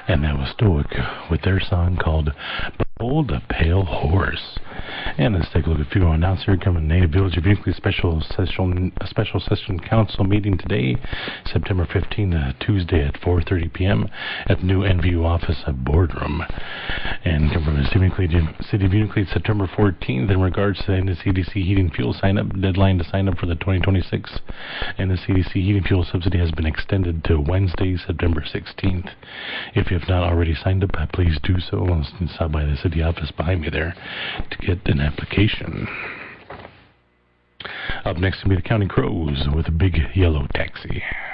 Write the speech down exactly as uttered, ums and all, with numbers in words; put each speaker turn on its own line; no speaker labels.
And that was Stoic with their song called Behold a Pale Horse. And let's take a look at Funeral Announcer coming Native Village of Euclid special session a special session council meeting today, September fifteenth, uh, Tuesday at four thirty p.m. at the new N V U office of Boardroom. And come from the City of Euclid, City of Euclid, September fourteenth, in regards to the C D C heating fuel sign up deadline to sign up for the twenty twenty-six and the C D C heating fuel subsidy has been extended to Wednesday, September sixteenth. If you have not already signed up, please do so. I'll stop by the city office behind me there to get an application. Up next will be the County Crows with a Big Yellow Taxi.